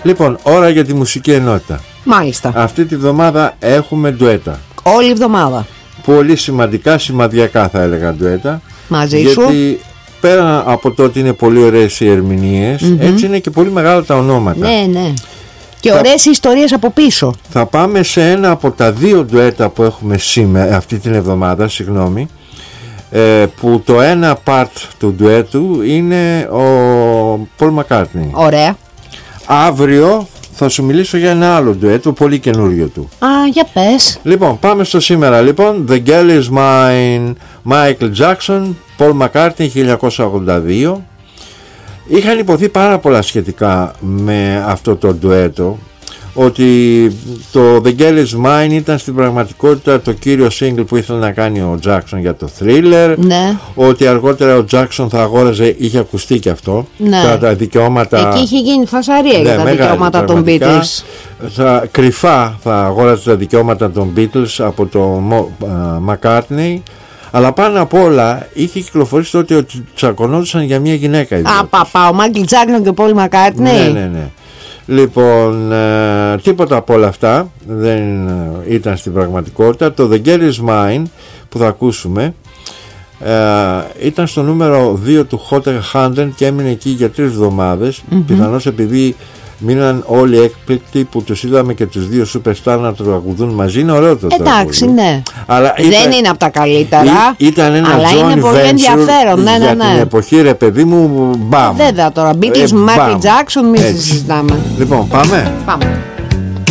Λοιπόν, ώρα για τη μουσική ενότητα. Μάλιστα. Αυτή τη βδομάδα έχουμε ντουέτα. Όλη η εβδομάδα. Πολύ σημαντικά, σημαδιακά θα έλεγα ντουέτα. Μαζί σου. Γιατί πέρα από το ότι είναι πολύ ωραίες οι ερμηνείες, έτσι είναι και πολύ μεγάλα τα ονόματα. Ναι. Και ωραίες ιστορίες από πίσω. Θα πάμε σε ένα από τα δύο ντουέτα που έχουμε σήμερα, αυτή την εβδομάδα, που το ένα part του ντουέτου είναι ο Paul McCartney. Ωραία. Αύριο θα σου μιλήσω για ένα άλλο ντουέτο, πολύ καινούριο του. Για πες. Λοιπόν, πάμε στο σήμερα λοιπόν. The Girl Is Mine, Michael Jackson, Paul McCartney, 1982. Είχαν υποθεί πάρα πολλά σχετικά με αυτό το ντουέτο, ότι το The Girl Is Mine ήταν στην πραγματικότητα το κύριο single που ήθελε να κάνει ο Jackson για το Thriller. Ναι. Ότι αργότερα ο Jackson θα αγόραζε, είχε ακουστεί και αυτό, τα δικαιώματα. Εκεί είχε γίνει φασαρία για τα δικαιώματα των Beatles. Κρυφά θα αγόραζε τα δικαιώματα των Beatles από το McCartney. Αλλά πάνω απ' όλα είχε κυκλοφορήσει τότε ότι τσακωνόντουσαν για μια γυναίκα. Ο Μάικλ Τζάκσον και ο Πολ Μακάρτνεϊ. Ναι. Λοιπόν, τίποτα από όλα αυτά δεν ήταν στην πραγματικότητα. Το The Girl Is Mine που θα ακούσουμε ήταν στο νούμερο 2 του Hot 100 και έμεινε εκεί για 3 εβδομάδες. Πιθανώς επειδή μείναν όλοι έκπληκτοι που τους είδαμε και τους δύο superstar να τραγουδούν μαζί. Είναι ωραίο το τραγούδι. Εντάξει, ναι. Αλλά δεν είναι από τα καλύτερα. Ήταν ένα αλλά είναι πολύ ενδιαφέρον. Για την εποχή, ρε παιδί μου, μπαμ. Βέβαια τώρα, Beatles, Michael Jackson, μην συζητάμε. Λοιπόν, πάμε.